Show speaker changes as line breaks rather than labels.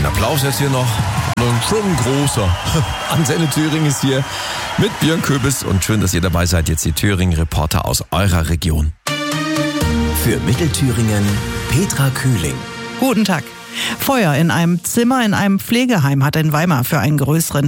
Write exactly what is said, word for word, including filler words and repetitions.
Applaus jetzt hier noch. Und schon ein großer. Antenne Thüringen ist hier mit Björn Köbis und schön, dass ihr dabei seid. Jetzt die Thüringen-Reporter aus eurer Region.
Für Mittelthüringen Petra Kühling.
Guten Tag. Feuer in einem Zimmer in einem Pflegeheim hat in Weimar für einen größeren